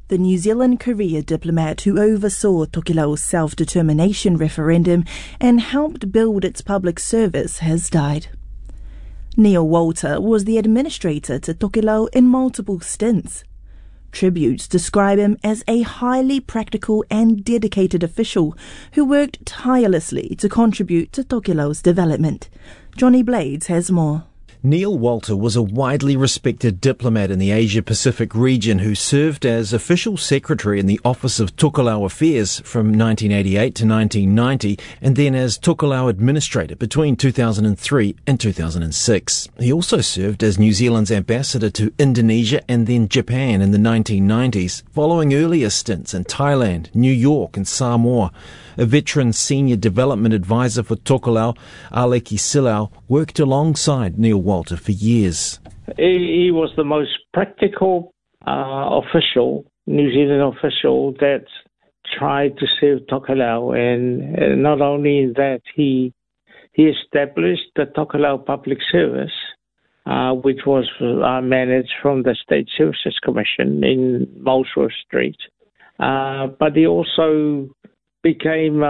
The New Zealand career diplomat who oversaw Tokelau's self-determination referendum and helped build its public service has died. Neil Walter was the administrator to Tokelau in multiple stints. Tributes describe him as a highly practical and dedicated official who worked tirelessly to contribute to Tokelau's development. Johnny Blades has more. Neil Walter was a widely respected diplomat in the Asia-Pacific region who served as official secretary in the Office of Tokelau Affairs from 1988 to 1990 and then as Tokelau administrator between 2003 and 2006. He also served as New Zealand's ambassador to Indonesia and then Japan in the 1990s, following earlier stints in Thailand, New York and Samoa. A veteran senior development advisor for Tokelau, Aleki Silau, worked alongside Neil Walter for years. He was the most practical official, New Zealand official, that tried to serve Tokelau. And not only that, he established the Tokelau Public Service, which was managed from the State Services Commission in Molesworth Street. But he also became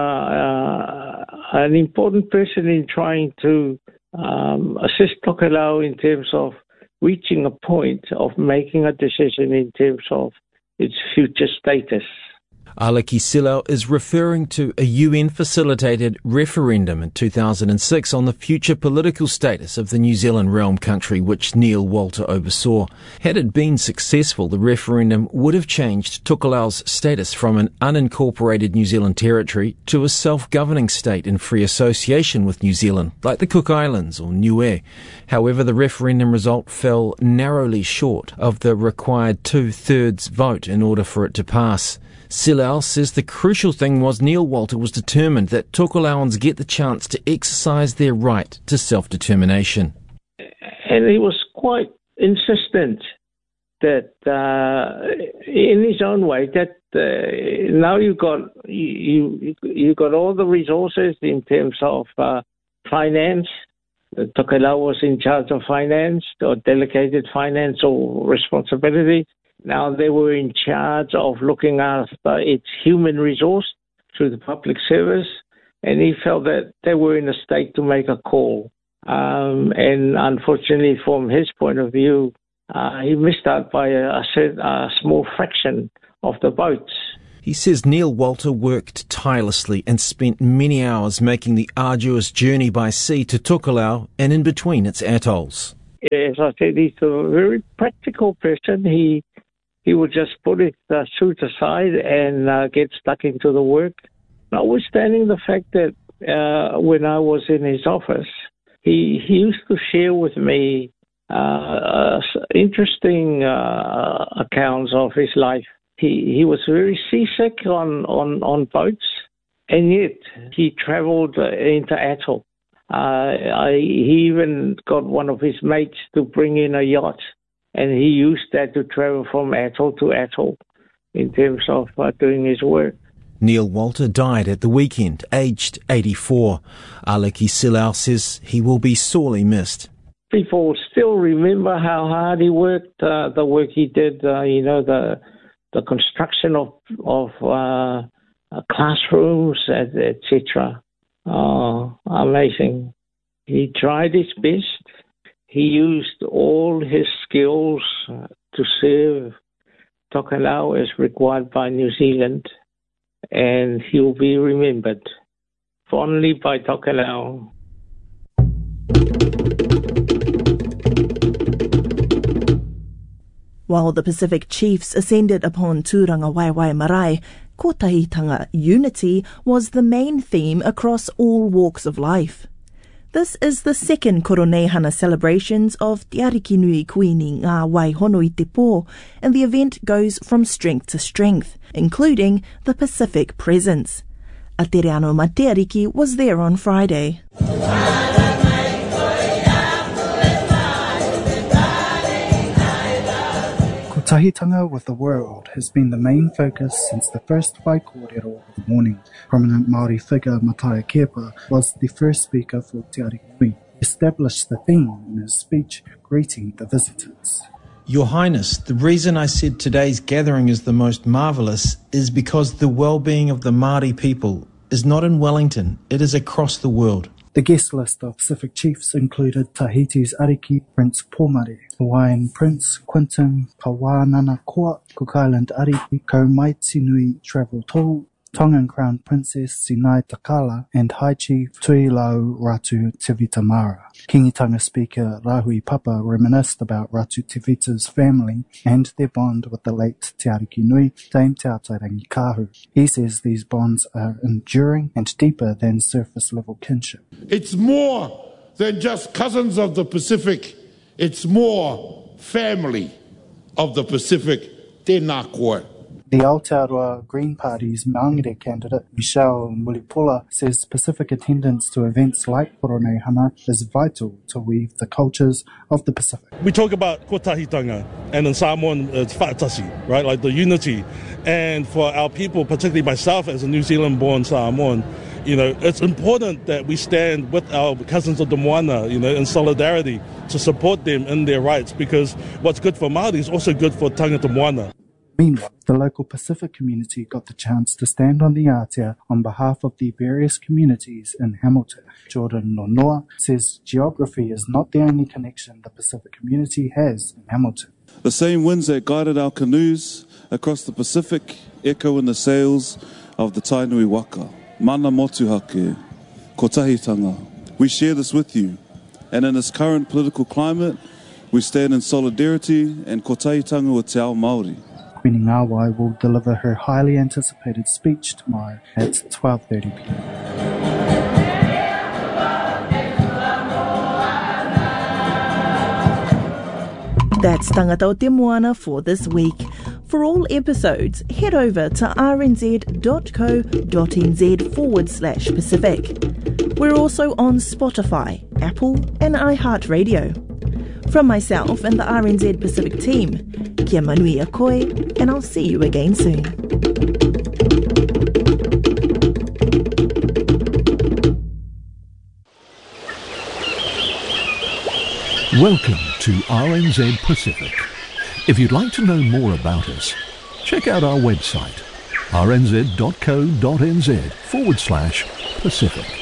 an important person in trying to assist Tokelau in terms of reaching a point of making a decision in terms of its future status. Aleki Silau is referring to a UN-facilitated referendum in 2006 on the future political status of the New Zealand realm country, which Neil Walter oversaw. Had it been successful, the referendum would have changed Tokelau's status from an unincorporated New Zealand territory to a self-governing state in free association with New Zealand, like the Cook Islands or Niue. However, the referendum result fell narrowly short of the required 2/3 vote in order for it to pass. Silau says the crucial thing was Neil Walter was determined that Tokelauans get the chance to exercise their right to self-determination. And he was quite insistent that, in his own way, that now you got all the resources in terms of finance. Tokelau was in charge of finance or delegated finance or responsibility. Now they were in charge of looking after its human resource through the public service, and he felt that they were in a state to make a call. And unfortunately, from his point of view, he missed out by a small fraction of the votes. He says Neil Walter worked tirelessly and spent many hours making the arduous journey by sea to Tokelau and in between its atolls. As I said, he's a very practical person. He would just put his suit aside and get stuck into the work. Notwithstanding the fact that when I was in his office, he used to share with me interesting accounts of his life. He was very seasick on boats, and yet he travelled into atoll. He even got one of his mates to bring in a yacht, and he used that to travel from atoll to atoll in terms of doing his work. Neil Walter died at the weekend, aged 84. Aleki Silau says he will be sorely missed. People still remember how hard he worked, the work he did, the construction of classrooms, etc. Amazing. He tried his best. He used all his skills to serve Tokelau as required by New Zealand, and he'll be remembered fondly by Tokelau. While the Pacific chiefs ascended upon Tūranga Waiwai Marae, kotahitanga unity was the main theme across all walks of life. This is the second Koronehana celebrations of Te Ariki Nui Kuini Ngā Waihono I Te Pō, and the event goes from strength to strength, including the Pacific presence. Atereano Mateariki was there on Friday. Tahitanga with the world has been the main focus since the first Waikōrero of the morning. Prominent Māori figure Matai Kepa was the first speaker for Te Ariki Nui. He established the theme in his speech greeting the visitors. Your Highness, the reason I said today's gathering is the most marvellous is because the well-being of the Māori people is not in Wellington, it is across the world. The guest list of Pacific chiefs included Tahiti's Ariki Prince Pomare, Hawaiian Prince Quentin Pawananakoa, Cook Island Ariki Kaumaitinui Travel Tau, Tongan Crown Princess Sinai Takala, and High Chief Tuilau Ratu Tivitamara. Kingitanga Speaker Rahui Papa reminisced about Ratu Tivita's family and their bond with the late Te Ariki Nui, Dame Te Atairangi Kahu. He says these bonds are enduring and deeper than surface-level kinship. It's more than just cousins of the Pacific. It's more family of the Pacific. Tēnā koe. The Aotearoa Green Party's Maangere candidate, Michelle Mulipula, says Pacific attendance to events like Poronehana is vital to weave the cultures of the Pacific. We talk about kotahitanga, and in Samoan it's whaatasi, right, like the unity. And for our people, particularly myself as a New Zealand-born Samoan, it's important that we stand with our cousins of the Moana, in solidarity to support them in their rights, because what's good for Māori is also good for Tangata Moana. Meanwhile, the local Pacific community got the chance to stand on the Aotea on behalf of the various communities in Hamilton. Jordan Nonoa says geography is not the only connection the Pacific community has in Hamilton. The same winds that guided our canoes across the Pacific echo in the sails of the Tainui Waka. Mana motuhake, kotahitanga. We share this with you, and in this current political climate, we stand in solidarity and kotahitanga with te ao Māori. Queen Ngāwai will deliver her highly anticipated speech tomorrow at 12:30 p.m. That's Tangata o Te Moana for this week. For all episodes, head over to rnz.co.nz/Pacific. We're also on Spotify, Apple and iHeartRadio. From myself and the RNZ Pacific team, kia manui a koe, and I'll see you again soon. Welcome to RNZ Pacific. If you'd like to know more about us, check out our website, rnz.co.nz/Pacific.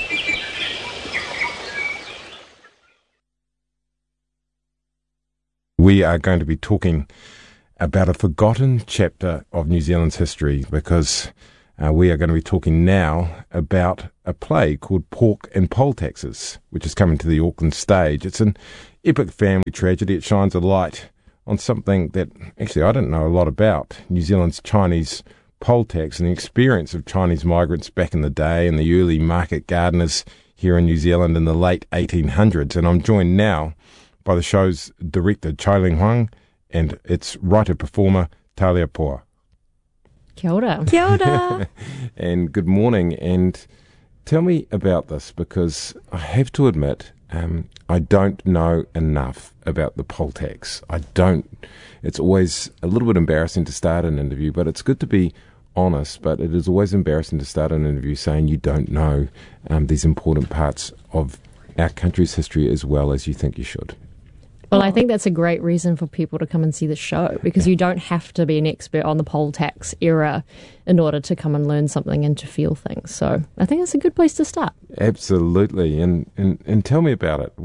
We are going to be talking about a forgotten chapter of New Zealand's history, because we are going to be talking now about a play called Pork and Poll Taxes, which is coming to the Auckland stage. It's an epic family tragedy. It shines a light on something that actually I didn't know a lot about, New Zealand's Chinese poll tax and the experience of Chinese migrants back in the day and the early market gardeners here in New Zealand in the late 1800s. And I'm joined now by the show's director, Chai Ling Huang, and its writer-performer, Talia Poa. Kia ora. Kia ora. And good morning. And tell me about this, because I have to admit, I don't know enough about the poll tax. It's always a little bit embarrassing to start an interview, but it's good to be honest, but it is always embarrassing to start an interview saying you don't know these important parts of our country's history as well as you think you should. Well, I think that's a great reason for people to come and see the show, because you don't have to be an expert on the poll tax era in order to come and learn something and to feel things. So I think it's a good place to start. Absolutely. And tell me about it.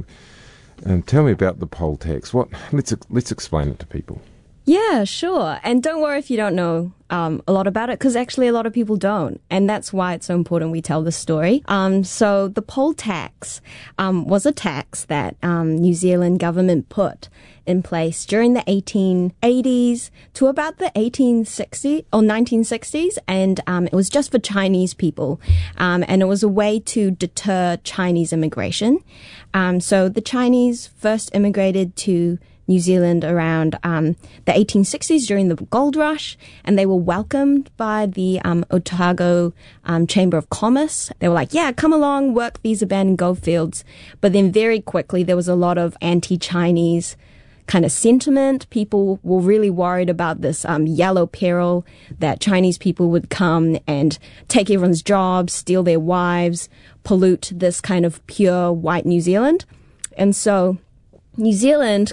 Tell me about the poll tax. Let's explain it to people. Yeah, sure. And don't worry if you don't know a lot about it, because actually a lot of people don't. And that's why it's so important we tell the story. So the poll tax was a tax that New Zealand government put in place during the 1880s to about the 1860s or 1960s. And it was just for Chinese people. And it was a way to deter Chinese immigration. So the Chinese first immigrated to New Zealand around the 1860s during the gold rush, and they were welcomed by the Otago Chamber of Commerce. They were like, yeah, come along, work these abandoned gold fields. But then very quickly there was a lot of anti-Chinese kind of sentiment. People were really worried about this yellow peril that Chinese people would come and take everyone's jobs, steal their wives, pollute this kind of pure white New Zealand. And so New Zealand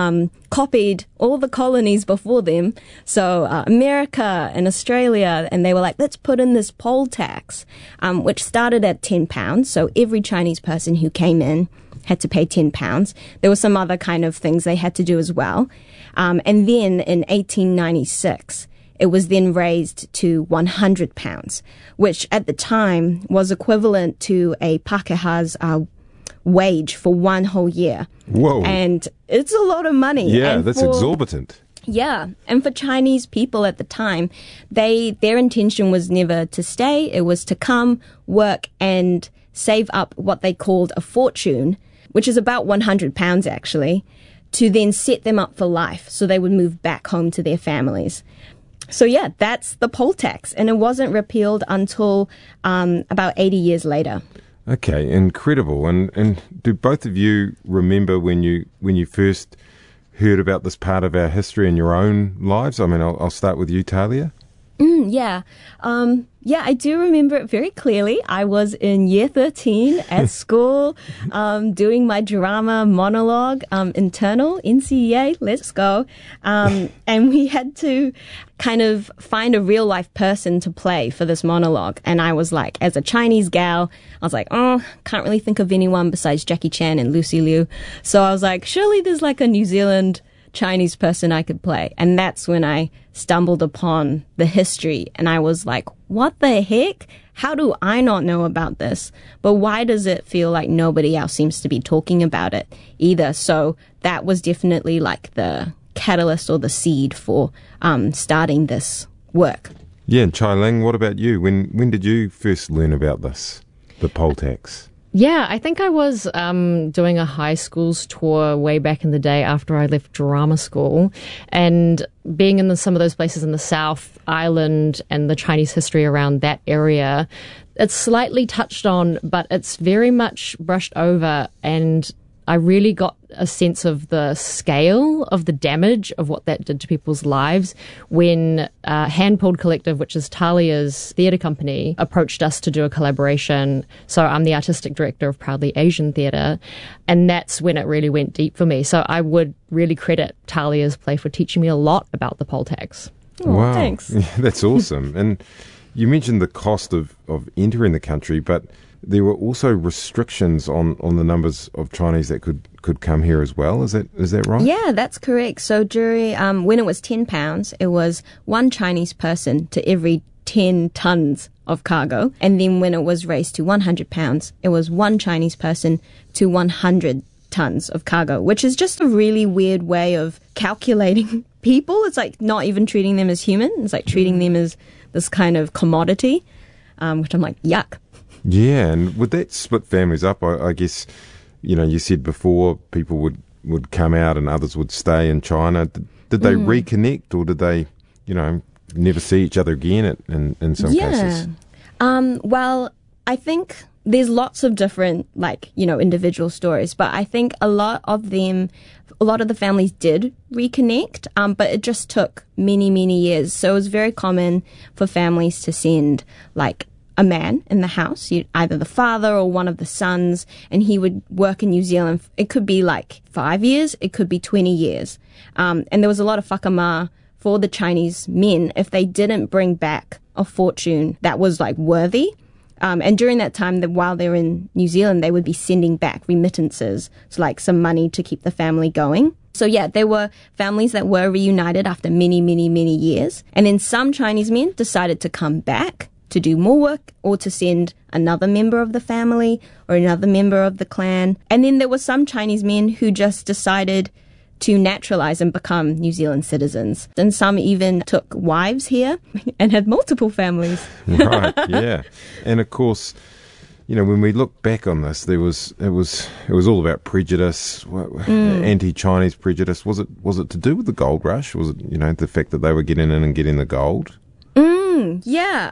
copied all the colonies before them, so America and Australia, and they were like, let's put in this poll tax, which started at £10. So every Chinese person who came in had to pay £10. There were some other kind of things they had to do as well. And then in 1896, it was then raised to £100, which at the time was equivalent to a Pākehā's wage for one whole year. Whoa. And it's a lot of money. Yeah, and that's exorbitant. Yeah, and for Chinese people at the time, their intention was never to stay. It was to come, work, and save up what they called a fortune, which is about £100 actually, to then set them up for life so they would move back home to their families. So yeah, that's the poll tax, and it wasn't repealed until about 80 years later. Okay, incredible. And do both of you remember when you first heard about this part of our history in your own lives? I mean, I'll start with you, Talia. Yeah. I do remember it very clearly. I was in year 13 at school, doing my drama monologue, internal, NCEA, let's go. And we had to kind of find a real life person to play for this monologue. And I was like, as a Chinese gal, I was like, can't really think of anyone besides Jackie Chan and Lucy Liu. So I was like, surely there's like a New Zealand Chinese person I could play. And that's when I stumbled upon the history, and I was like, what the heck? How do I not know about this? But why does it feel like nobody else seems to be talking about it either? So that was definitely like the catalyst or the seed for starting this work. Yeah, and Chai Ling, what about you? When did you first learn about this, the poll tax? Yeah, I think I was doing a high schools tour way back in the day after I left drama school, and being in some of those places in the South Island and the Chinese history around that area, it's slightly touched on, but it's very much brushed over, and I really got a sense of the scale of the damage of what that did to people's lives when Hand Pulled Collective, which is Talia's theatre company, approached us to do a collaboration. So I'm the artistic director of Proudly Asian Theatre, and that's when it really went deep for me. So I would really credit Talia's play for teaching me a lot about the poll tax. Oh, wow. Thanks. Yeah, that's awesome. And you mentioned the cost of entering the country, but there were also restrictions on the numbers of Chinese that could come here as well. Is that right? Yeah, that's correct. So during when it was £10, it was one Chinese person to every 10 tons of cargo. And then when it was raised to £100, it was one Chinese person to 100 tons of cargo, which is just a really weird way of calculating people. It's like not even treating them as human. It's like treating them as this kind of commodity, which I'm like, yuck. Yeah, and would that split families up? I guess, you said before people would come out and others would stay in China. Did they reconnect, or did they, never see each other again in some cases? Well, I think there's lots of different, individual stories, but I think a lot of the families did reconnect, but it just took many, many years. So it was very common for families to send, a man in the house, either the father or one of the sons, and he would work in New Zealand. It could be 5 years, it could be 20 years. And there was a lot of whakama for the Chinese men if they didn't bring back a fortune that was worthy. And during that time, while they were in New Zealand, they would be sending back remittances, so some money to keep the family going. So yeah, there were families that were reunited after many, many, many years. And then some Chinese men decided to come back to do more work, or to send another member of the family or another member of the clan. And then there were some Chinese men who just decided to naturalize and become New Zealand citizens. And some even took wives here and had multiple families. Right, yeah. And of course, when we look back on this, it was all about prejudice, anti-Chinese prejudice. Was it to do with the gold rush? Was it, the fact that they were getting in and getting the gold? Yeah.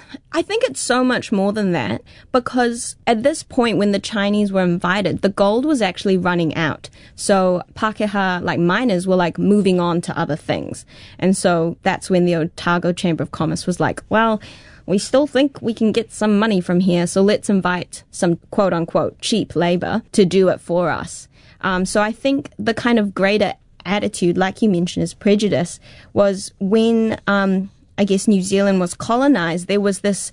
I think it's so much more than that, because at this point when the Chinese were invited, the gold was actually running out. So Pākehā, like miners, were like moving on to other things. And so that's when the Otago Chamber of Commerce was like, well, we still think we can get some money from here, so let's invite some quote-unquote cheap labor to do it for us. So I think the kind of greater attitude, like you mentioned, is prejudice, was when, I guess, New Zealand was colonized. There was this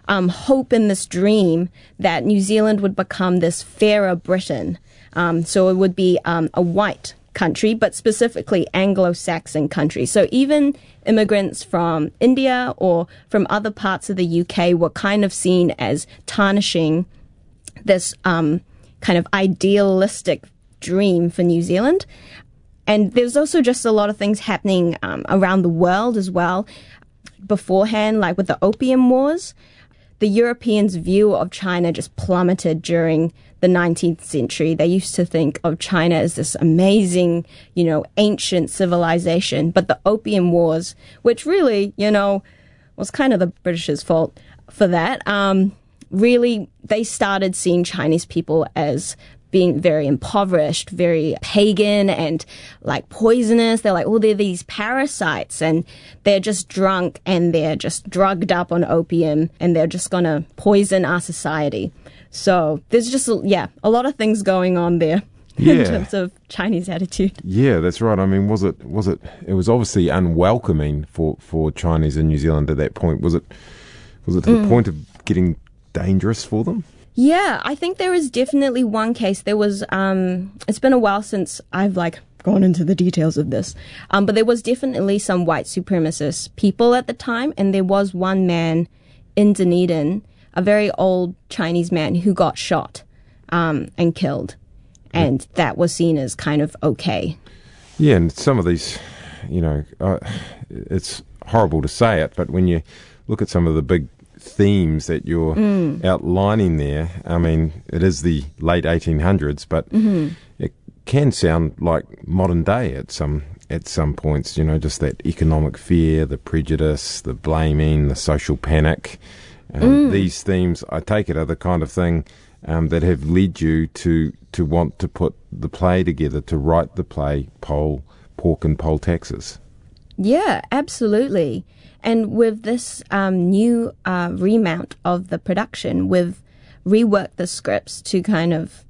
hope and this dream that New Zealand would become this fairer Britain. So it would be a white country, but specifically Anglo-Saxon country. So even immigrants from India or from other parts of the UK were kind of seen as tarnishing this kind of idealistic dream for New Zealand. And there's also just a lot of things happening around the world as well beforehand, like with the Opium Wars. The Europeans' view of China just plummeted during the 19th century. They used to think of China as this amazing, ancient civilization. But the Opium Wars, which really, was kind of the British's fault for that, really, they started seeing Chinese people as being very impoverished, very pagan and like poisonous. They're like, oh, they're these parasites and they're just drunk and they're just drugged up on opium and they're just going to poison our society. So there's just, a lot of things going on there in terms of Chinese attitude. Yeah, that's right. I mean, it was obviously unwelcoming for Chinese in New Zealand at that point. Was it to the point of getting dangerous for them? Yeah, I think there is definitely one case. There was, it's been a while since I've gone into the details of this, but there was definitely some white supremacist people at the time, and there was one man in Dunedin, a very old Chinese man, who got shot and killed, and that was seen as kind of okay. Yeah, and some of these, it's horrible to say it, but when you look at some of the big themes that you're outlining there, I mean, it is the late 1800s, but it can sound like modern day at some points, just that economic fear, the prejudice, the blaming, the social panic. These themes, I take it, are the kind of thing that have led you to want to put the play together, to write the play Pork and Poll Taxes. Yeah, absolutely. And with this new remount of the production, we've reworked the scripts to kind of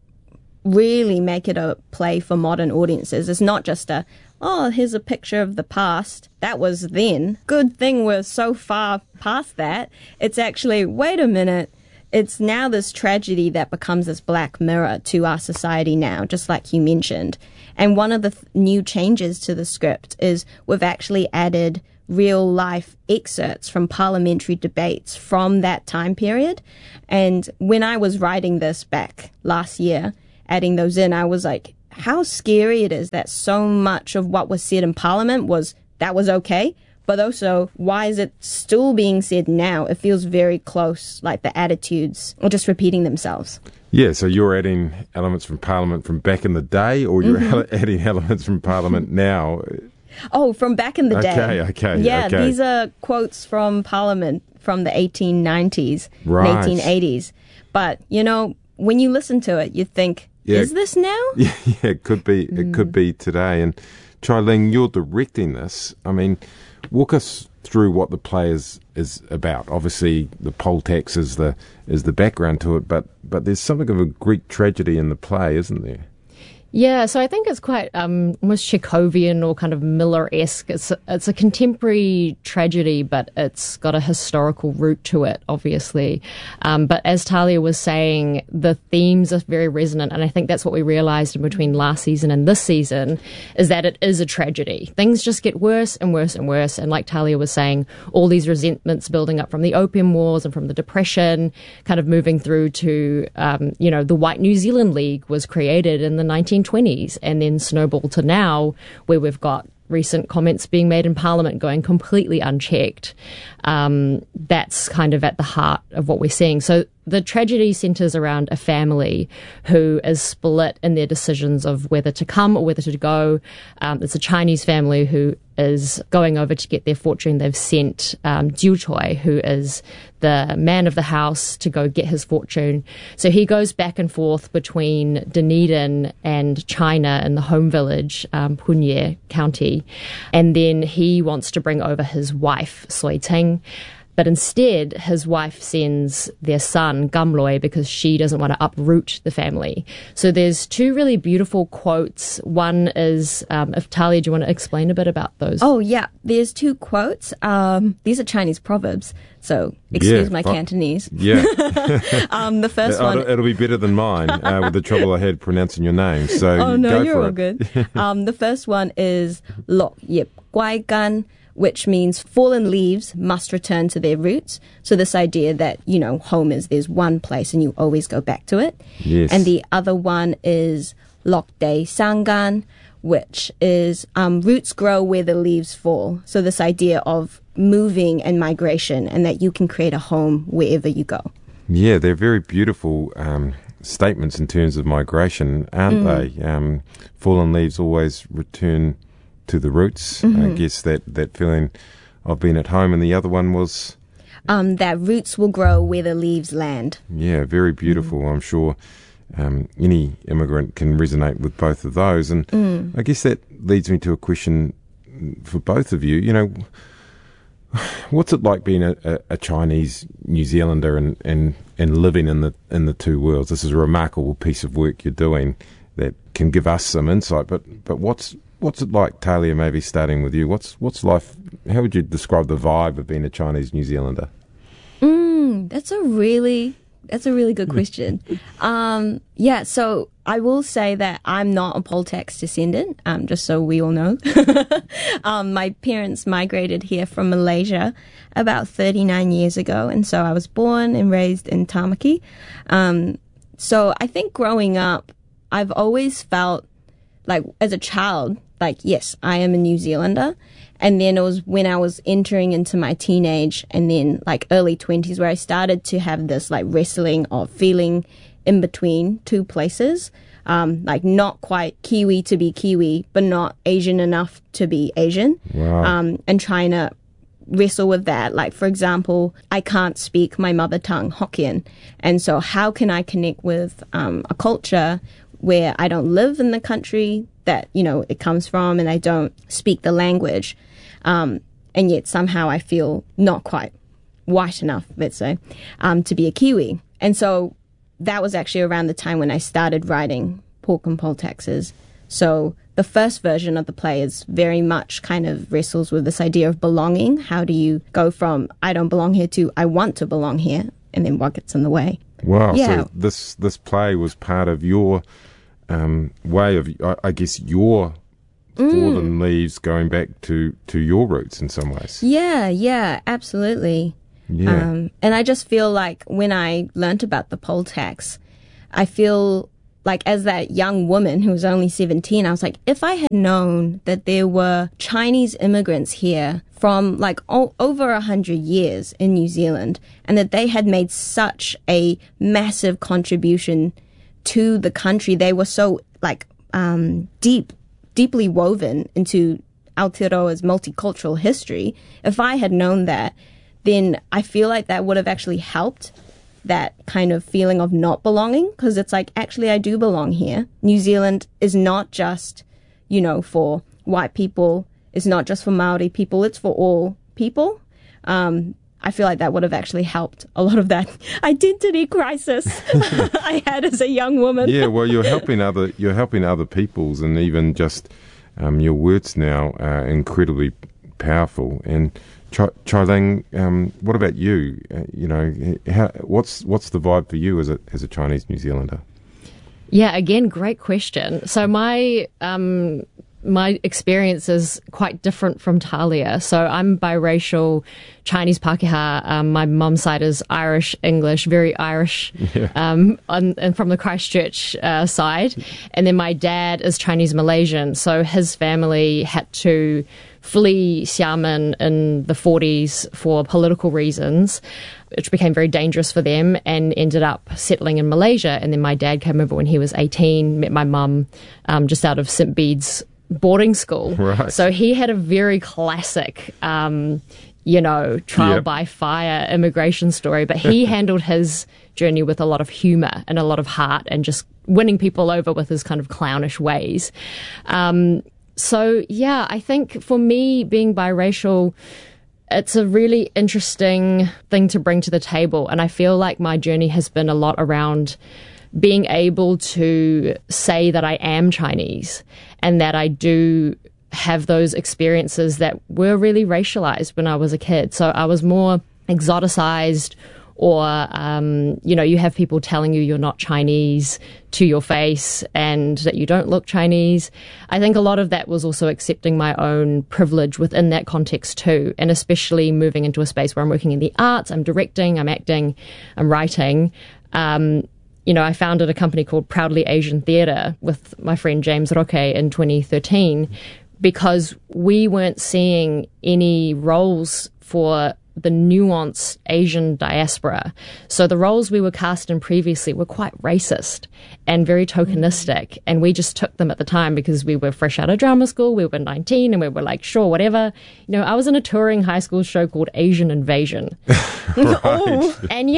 really make it a play for modern audiences. It's not just here's a picture of the past. That was then. Good thing we're so far past that. It's actually, wait a minute, it's now this tragedy that becomes this black mirror to our society now, just like you mentioned. And one of the new changes to the script is we've actually added real-life excerpts from parliamentary debates from that time period. And when I was writing this back last year, adding those in, I was like, how scary it is that so much of what was said in Parliament was okay, but also, why is it still being said now? It feels very close, like the attitudes are just repeating themselves. Yeah, so you're adding elements from Parliament from back in the day, or you're adding elements from Parliament now? Oh, from back in the day. Okay. Yeah, these are quotes from Parliament from the 1890s, right. 1880s. But, when you listen to it, you think, is this now? Yeah, it could be. It could be today. And Chai Ling, you're directing this. I mean, walk us through what the play is about. Obviously, the poll tax is the background to it, but there's something of a Greek tragedy in the play, isn't there? Yeah, so I think it's quite almost Chekhovian or kind of Miller-esque. It's a contemporary tragedy, but it's got a historical root to it, obviously. But as Talia was saying, the themes are very resonant, and I think that's what we realised in between last season and this season, is that it is a tragedy. Things just get worse and worse and worse, and like Talia was saying, all these resentments building up from the Opium Wars and from the Depression, kind of moving through to, the White New Zealand League was created in the 1920s and then snowballed to now, where we've got recent comments being made in Parliament going completely unchecked. That's kind of at the heart of what we're seeing. So the tragedy centres around a family who is split in their decisions of whether to come or whether to go. It's a Chinese family who is going over to get their fortune. They've sent Jiu Choi, who is the man of the house, to go get his fortune. So he goes back and forth between Dunedin and China in the home village, Punye County. And then he wants to bring over his wife, Soi Ting. But instead, his wife sends their son, Gamloi, because she doesn't want to uproot the family. So there's two really beautiful quotes. One is, if Talia, do you want to explain a bit about those? Oh, yeah. There's two quotes. These are Chinese proverbs, so excuse my Cantonese. Yeah. The first one... It'll be better than mine with the trouble I had pronouncing your name. So oh, no, go you're for all it. good. The first one is Lok Yip Guai Gan, which means fallen leaves must return to their roots. So this idea that, home is there's one place and you always go back to it. Yes. And the other one is Lok Dei Sangan, which is roots grow where the leaves fall. So this idea of moving and migration, and that you can create a home wherever you go. Yeah, they're very beautiful statements in terms of migration, aren't they? Fallen leaves always return to the roots. I guess that feeling of being at home. And the other one was? That roots will grow where the leaves land. Yeah, very beautiful. I'm sure any immigrant can resonate with both of those. And I guess that leads me to a question for both of you. What's it like being a Chinese New Zealander and living in the two worlds? This is a remarkable piece of work you're doing that can give us some insight. But what's it like, Talia, maybe starting with you? What's life, how would you describe the vibe of being a Chinese New Zealander? That's a really good question. So I will say that I'm not a Poltax descendant, just so we all know. My parents migrated here from Malaysia about 39 years ago, and so I was born and raised in Tamaki. So I think growing up, I've always felt like, as a child, like, yes, I am a New Zealander. And then it was when I was entering into my teenage and then like early 20s where I started to have this like wrestling of feeling in between two places, like not quite Kiwi to be Kiwi, but not Asian enough to be Asian. Wow. And trying to wrestle with that. Like, for example, I can't speak my mother tongue, Hokkien. And so how can I connect with a culture where I don't live in the country that, it comes from, and I don't speak the language. And yet somehow I feel not quite white enough, let's say, to be a Kiwi. And so that was actually around the time when I started writing Pork and Poltaxes. So the first version of the play is very much kind of wrestles with this idea of belonging. How do you go from I don't belong here to I want to belong here, and then what gets in the way? Wow. Yeah. So this play was part of your way of, I guess, your fallen leaves going back to your roots in some ways. Yeah, absolutely. Yeah. And I just feel like when I learnt about the poll tax, I feel like as that young woman who was only 17, I was like, if I had known that there were Chinese immigrants here from like over 100 years in New Zealand, and that they had made such a massive contribution to the country, they were so like deeply woven into Aotearoa's multicultural history. If I had known that, then I feel like that would have actually helped that kind of feeling of not belonging, because it's like, actually, I do belong here. New Zealand is not just, for white people. It's not just for Maori people. It's for all people. I feel like that would have actually helped a lot of that identity crisis I had as a young woman. Yeah, well, you're helping other peoples, and even just your words now are incredibly powerful. And Chai Ling, what about you? What's the vibe for you as a Chinese New Zealander? Yeah, again, great question. So my experience is quite different from Talia. So I'm biracial Chinese Pākehā. My mum's side is Irish, English, very Irish, and from the Christchurch side. And then my dad is Chinese Malaysian. So his family had to flee Xiamen in the 40s for political reasons, which became very dangerous for them, and ended up settling in Malaysia. And then my dad came over when he was 18, met my mum just out of St. Bede's boarding school. Right. So he had a very classic, trial by fire immigration story, but he handled his journey with a lot of humour and a lot of heart and just winning people over with his kind of clownish ways. So, yeah, I think for me, being biracial, it's a really interesting thing to bring to the table. And I feel like my journey has been a lot around being able to say that I am Chinese and that I do have those experiences that were really racialized when I was a kid. So I was more exoticized, or, you have people telling you you're not Chinese to your face and that you don't look Chinese. I think a lot of that was also accepting my own privilege within that context too, and especially moving into a space where I'm working in the arts, I'm directing, I'm acting, I'm writing. I founded a company called Proudly Asian Theatre with my friend James Roque in 2013 because we weren't seeing any roles for the nuanced Asian diaspora. So the roles we were cast in previously were quite racist and very tokenistic. And we just took them at the time because we were fresh out of drama school. We were 19 and we were like, sure, whatever. I was in a touring high school show called Asian Invasion. And,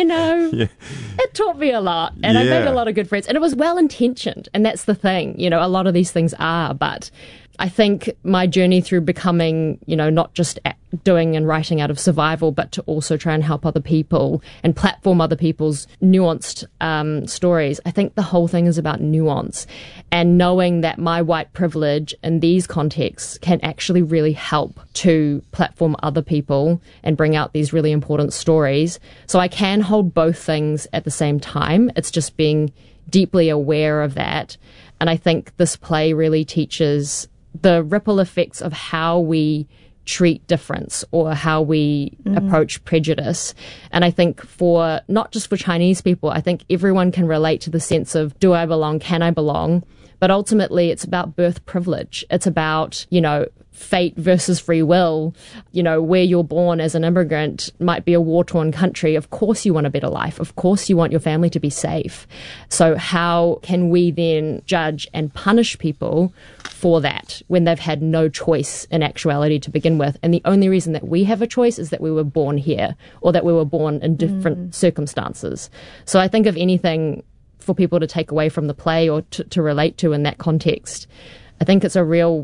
it taught me a lot. And I made a lot of good friends. And it was well-intentioned. And that's the thing. A lot of these things are. But I think my journey through becoming, not just doing and writing out of survival, but to also try and help other people and platform other people's nuanced stories. I think the whole thing is about nuance and knowing that my white privilege in these contexts can actually really help to platform other people and bring out these really important stories. So I can hold both things at the same time. It's just being deeply aware of that. And I think this play really teaches the ripple effects of how we treat difference or how we approach prejudice. And I think for not just for Chinese people, I think everyone can relate to the sense of, do I belong? Can I belong? But ultimately, it's about birth privilege. It's about, fate versus free will. Where you're born as an immigrant might be a war-torn country. Of course you want a better life. Of course you want your family to be safe. So how can we then judge and punish people for that when they've had no choice in actuality to begin with? And the only reason that we have a choice is that we were born here or that we were born in different circumstances. So I think if anything for people to take away from the play or to relate to in that context, I think it's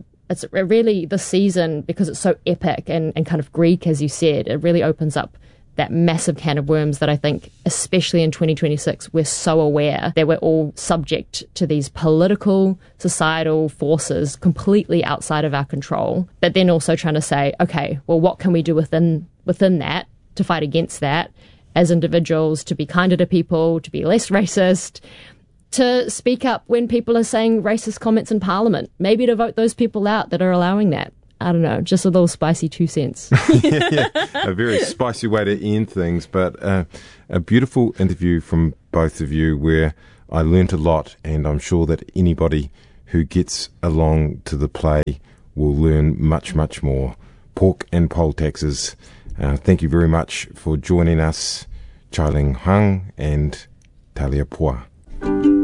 really the season, because it's so epic and kind of Greek, as you said, it really opens up that massive can of worms that I think, especially in 2026, we're so aware that we're all subject to these political, societal forces completely outside of our control, but then also trying to say, okay, well, what can we do within that to fight against that as individuals, to be kinder to people, to be less racist, to speak up when people are saying racist comments in Parliament, maybe to vote those people out that are allowing that. I don't know, just a little spicy 2 cents. A very spicy way to end things, but a beautiful interview from both of you where I learnt a lot, and I'm sure that anybody who gets along to the play will learn much, much more. Pork and Poll Taxes, thank you very much for joining us, Chai Ling Hung and Talia Pua.